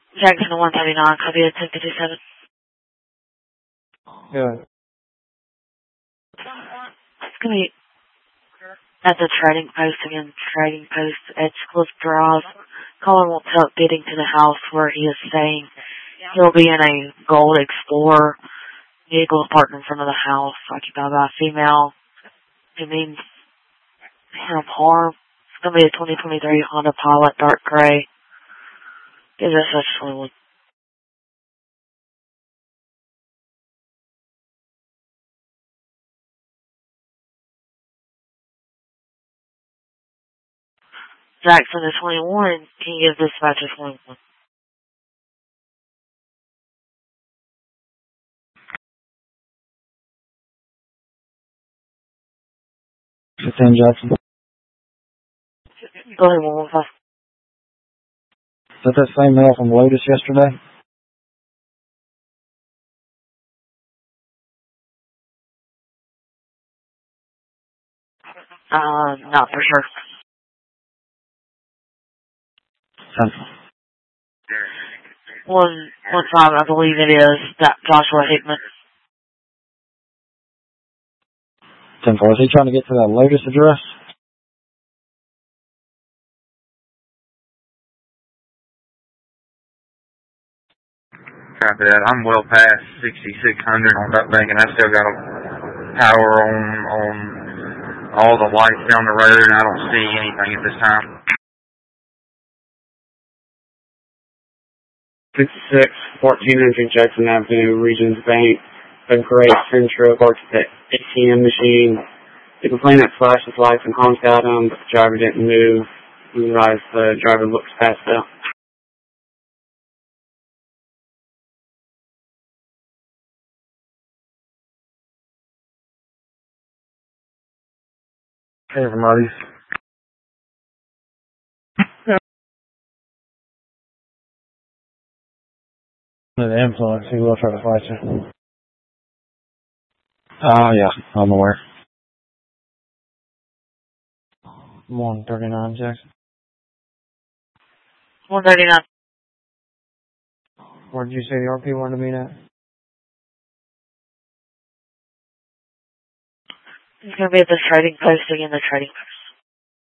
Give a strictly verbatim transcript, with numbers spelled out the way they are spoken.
Jackson one thirty-nine, copy at ten fifty-seven. Good. It's going to be at the trading post again, trading post, Edgecliff Drive. Caller wants help getting to the house where he is staying. He'll be in a Gold Explorer vehicle parked in front of the house, occupied by a female. It means him harm. It's going to be a twenty twenty-three Honda Pilot, dark gray. Is this actually one? Jackson is twenty-one. Can you give dispatch a twenty-one? fifteen Jackson. Go ahead, one one five. Is that that same mail from Lotus yesterday? Uh, not for sure. Central. One, one five, I believe it is. That Joshua Hickman. ten four. Is he trying to get to that Lotus address? Copy that. I'm well past sixty-six hundred on that bank, and I still got a power on on all the lights down the road, and I don't see anything at this time. sixty-six, fourteen hundred Jackson Avenue, Regions Bank. A gray Centro parked at the A T M machine. The complainant flashed his lights and honked at him, but the driver didn't move. We realized the driver looks passed out. Hey, from Marty's. The influence, he will try to fight you. Oh, uh, yeah, I'm aware. one thirty-nine, Jackson. one thirty-nine. Where did you say the R P wanted to meet at? It's going to be at the trading post again, the trading post.